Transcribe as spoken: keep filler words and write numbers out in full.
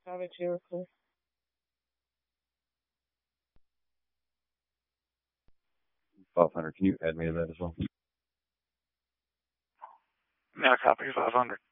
Have it here, clear. five hundred. Can you add me to that as well? Yeah, copy five hundred.